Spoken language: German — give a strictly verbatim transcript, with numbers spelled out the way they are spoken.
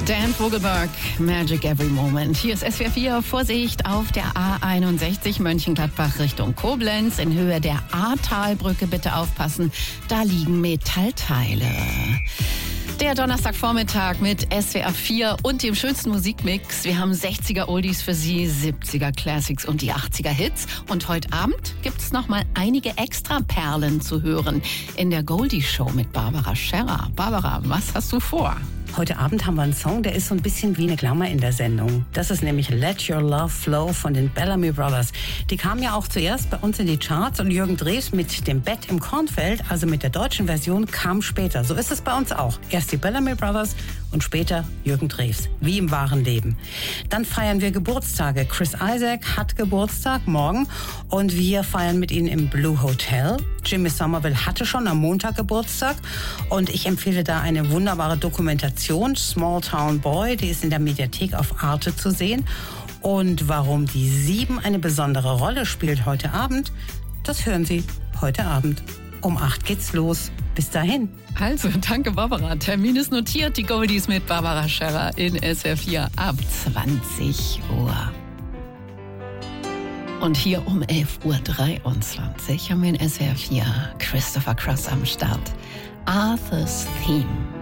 Dan Vogelberg, Magic Every Moment. Hier ist S W R vier, Vorsicht auf der A einundsechzig Mönchengladbach Richtung Koblenz. In Höhe der Ahrtalbrücke bitte aufpassen, da liegen Metallteile. Der Donnerstagvormittag mit S W R vier und dem schönsten Musikmix. Wir haben sechziger Oldies für Sie, siebziger Classics und die achtziger Hits. Und heute Abend gibt's noch mal einige Extraperlen zu hören in der Goldie Show mit Barbara Scherrer. Barbara, was hast du vor? Heute Abend haben wir einen Song, der ist so ein bisschen wie eine Klammer in der Sendung. Das ist nämlich Let Your Love Flow von den Bellamy Brothers. Die kamen ja auch zuerst bei uns in die Charts und Jürgen Drews mit dem Bett im Kornfeld, also mit der deutschen Version, kam später. So ist es bei uns auch. Erst die Bellamy Brothers und später Jürgen Drews, wie im wahren Leben. Dann feiern wir Geburtstage. Chris Isaak hat Geburtstag morgen und wir feiern mit ihnen im Blue Hotel. Jimmy Somerville hatte schon am Montag Geburtstag und ich empfehle da eine wunderbare Dokumentation, Small Town Boy, die ist in der Mediathek auf Arte zu sehen. Und warum die sieben eine besondere Rolle spielt heute Abend, das hören Sie heute Abend. Um acht geht's los. Bis dahin. Also, danke Barbara. Termin ist notiert. Die Goldies mit Barbara Scherrer in S W R vier ab zwanzig Uhr. Und hier um elf Uhr dreiundzwanzig haben wir in S W R vier Christopher Cross am Start. Arthur's Theme.